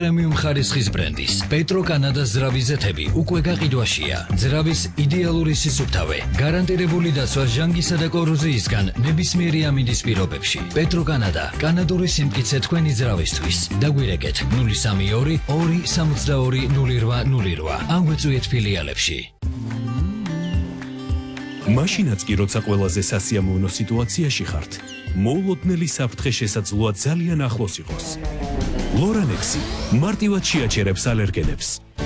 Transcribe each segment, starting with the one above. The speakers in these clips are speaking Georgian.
პრემიუმ ხარისხის ბრენდის პეტრო კანადას ძრავის ზეთები უკვე გაყიდვაშია. ძრავის იდეალური სისუფთავე, გარანტირებული დაცვა ჟანგისა და კოროზიისგან ნებისმიერი ამინდის პირობებში. პეტრო კანადა, კანადური სიმტკიცე თქვენი ძრავისთვის. დაგვირეკეთ 032 262 0808 ან გვეწვიეთ ფილიალებში. მაშინაც კი როცა ყველაზე სასიამოვნო სიტუაციაში ხართ, მოულოდნელი საფრთხე შესაძლოა ძალიან ახლოს იყოს. ლორანექსი მარტივად შეაჩერებს ალერგენებს.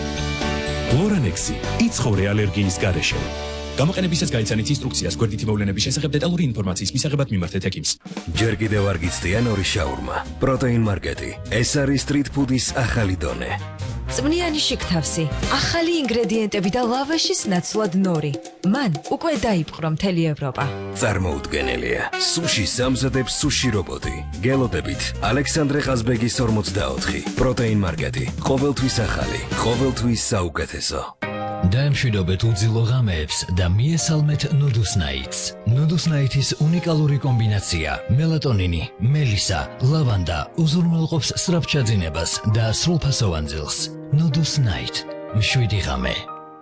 ლორანექსი იცხოვრე ალერგიის გარეშე. გამოყენებისას გაიცანით ინსტრუქციას გვერდითი მოვლენების შესახებ დეტალური ინფორმაციის მისაღებად მიმართეთ ეკიმს. ჯერ კიდევ არ გიცდიან ორი შაურმა. პროტეინ მარკეტი. ეს არის სტრიტ ფუდის ახალი დონე. წვნიანი შიგთავსი, ახალი ინგრედიენტები და ლავაშის ნაცვლად ნორი. მან უკვე დაიპყრო მთელი ევროპა. წარმოუდგენელია. სუში სამზადებს სუში რობოტი. გელოდებით ალექსანდრე ყაზბეგის 44. პროტეინ მარკეტი. ყოველთვის ახალი, ყოველთვის საუკეთესო. დაემშვიდობეთ უძილო ღამეებს და მიესალმეთ ნუდუსნაიტს. ნუდუსნაიტის უნიკალური კომბინაცია მელატონინი, მელისა, ლავანდა უზრუნველყოფს სწრაფჩაძინებას და სრულფასოვან ძილს. ნუდუსნაიტ, მშვიდი ღამე.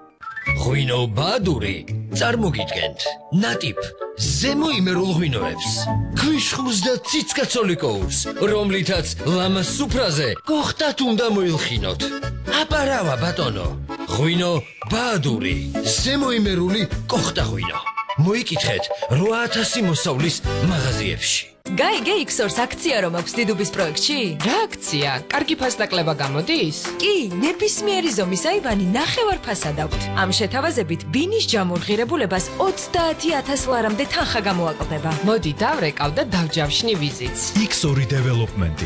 ღვინო ბადური, წარმოგიდგენთ, ნატიფ, ზემოიმერულ ღვინოებს, ქვიშხურს და ციცკაცოლიკოურს, რომლითაც ლამას სუფრაზე გოხტათ უნდა მოილხინოთ. აპარავა ბატონო, ღვინო ბადური, ზემოიმერული კოხტა ღვინო. მოიკითხეთ 8000 მოსავლის მაღაზიებში. გაიგე იქსორს აქცია რომ აქვს დიდუბის პროექტში? რა აქცია? კარგი ფასდაკლება გამოდის? კი, ნებისმიერი ზომის აივანი ნახევარ ფასად აქვთ. ამ შეთავაზებით ბინის ჯამურ ღირებულებას 30000 ლარამდე თანხა გამოაკლდება. მოდი დავრეკავ და დავჯავშნი ვიზიტს. X2 დეველოპმენტი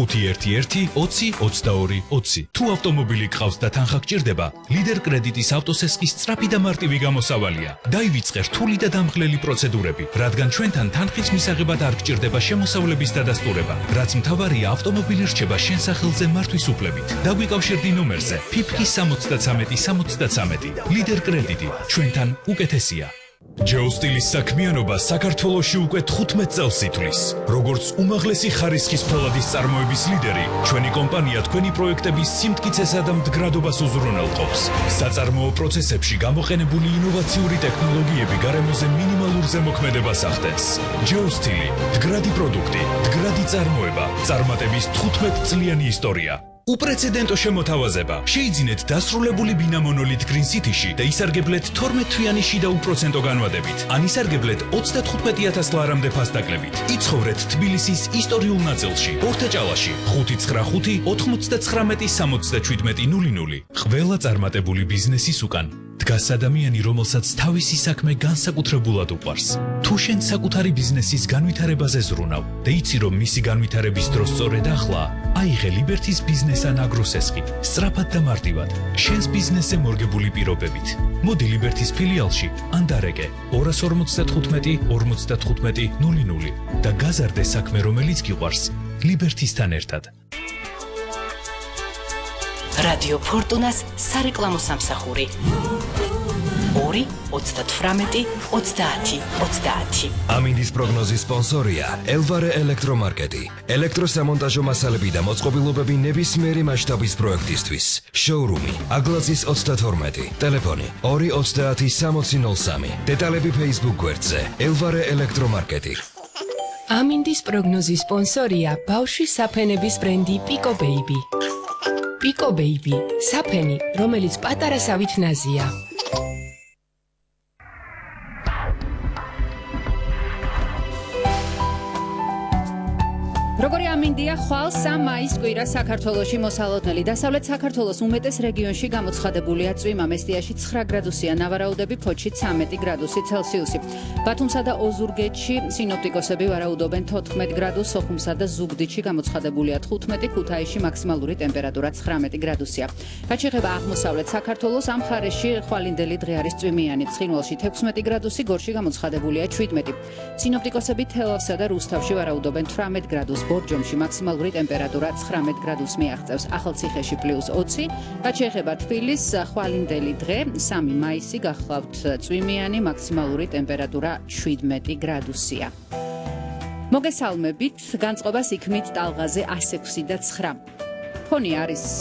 511 20 22 20. თუ ავტომობილი გყავს და თანხა გჭირდება, ლიდერ კრედიტის ავტოსესხის სწრაფი და მარტივი გამოსავალია. დაივიწყე რთული და დამღლელი პროცედურები, რადგან ჩვენთან თანხის მისაღებად არ გჭირდება შემოსავლების დადასტურება, რაც მთავარია ავტომობილი რჩება შენ სახელზე მართვის უფლებით. დაგვიკავშირდი ნომერზე ფიფკი 73 73. ლიდერ კრედიტი ჩვენთან უკეთესია. ჯეოსტილის საქმიანობა საქართველოში უკვე 15 წელს ითვლის. როგორც უმაღლესი ხარისხის ფოლადის წარმოების ლიდერი, ჩვენი კომპანია თქვენი პროექტების სიმტკიცესა და მდგრადობას უზრუნველყოფს. საწარმოო პროცესებში გამოყენებული ინოვაციური ტექნოლოგიები გარემოზე მინიმალურ ზემოქმედებას ახდენს. ჯეოსტილი, მდგრადი პროდუქტი, მდგრადი წარმოება, წარმატების 15 წლიანი ისტორია. უპრეცედენტო შემოთავაზება. შეიძინეთ დასრულებული ბინა მონოლით Green City-ში და ისარგებლეთ 12 თვიანი შიდა უპროცენტო განვადებით. ან ისარგებლეთ 35000 ლარამდე ფასდაკლებით. იცხოვრეთ თბილისის ისტორიულ ნაწილში, ორთაჭალაში, 595 99 67 00. ყველა წარმატებული ბიზნესის უკან დგას ადამიანი, რომელსაც თავისი საქმე განსაკუთრებულად უყვარს. თუ შენ საკუთარი ბიზნესის განვითარებაზე ზრუნავ და იცი რომ მისი განვითარების დრო სწორედ ახლა, აიღე ლიბერთის ბიზნეს ან აგროსესხი, სწრაფად და მარტივად, შენს ბიზნესზე მორგებული პირობებით. მოდი ლიბერთის ფილიალში ან დარეკე 255 55 00 და გაზარდე საქმე, რომელიც გიყვარს, ლიბერთისთან ერთად. რადიო ფორტუნას სარეკლამო სამსახური 2 38 30 30. ამინდის პროგნოზის სპონსორია ელვარე ელექტრომარკეტი. ელექტროსამონტაჟო მასალები და მოწყობილობები ნებისმიერი მასშტაბის პროექტისთვის. შოურუმი აგლაძის 32. ტელეფონი 230 6003. დეტალები Facebook გვერდზე ელვარე ელექტრომარკეტი. ამინდის პროგნოზის სპონსორია ბავშვის საფენების ბრენდი Pico Baby. Pico Baby, საფენი, რომელიც პატარა სავით ნაზია. როგორი ამინდია ხვალ 3 მაის კვირა საქართველოში მოსალოდნელი დასავლეთ საქართველოს უმეტეს რეგიონში გამოცხადებულია წვიმა, მესტიაში 9 გრადუსია, ნავარაუდები ფოთში 13 გრადუსი ცელსიუსი. ბათუმსა და ოზურგეთში სინოპტიკოსები ვარაუდობენ 14 გრადუს, სოხუმსა და ზუგდიდში გამოცხადებულია 15, ქუთაისში მაქსიმალური ტემპერატურა 19 გრადუსია. რაც შეეხება აღმოსავლეთ საქართველოს, ამ მხარეში ხვალინდელი დღე არის წვიმიანი, ცხინვალში 16 გრადუსი, გორში გამოცხადებულია 17. სინოპტიკოსები თელავსა და რუსთავში ვარაუდობენ 18 გრადუს. ბორჯომში მაქსიმალური ტემპერატურა 19 გრადუსს მიაღწევს, ახალციხეში +20. რაც შეეხება თბილისს, ხვალინდელი დღე 3 მაისი გახლავთ წვიმიანი, მაქსიმალური ტემპერატურა 17 გრადუსია. მოგესალმებით, განწყობას იქმნით ტალღაზე 106 და 9. ფონი არის